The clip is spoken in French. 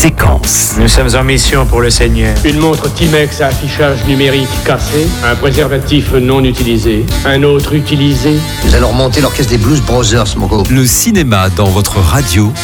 séquence. Nous sommes en mission pour le Seigneur. Une montre Timex à affichage numérique cassé, un préservatif non utilisé, un autre utilisé. Nous allons remonter l'orchestre des Blues Brothers, mon gars. Le cinéma dans votre radio.